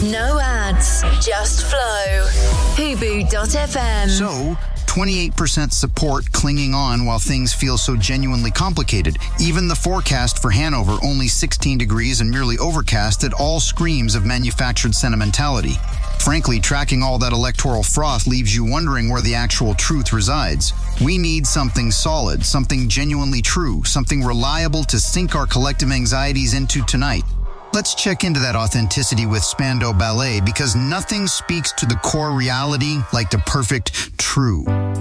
No ads, just flow. Hubu.fm. So, 28% support clinging on while things feel so genuinely complicated. Even the forecast for Hanover, only 16 degrees and merely overcast, it all screams of manufactured sentimentality. Frankly, tracking all that electoral froth leaves you wondering where the actual truth resides. We need something solid, something genuinely true, something reliable to sink our collective anxieties into tonight. Let's check into that authenticity with Spandau Ballet, because nothing speaks to the core reality like the perfect true.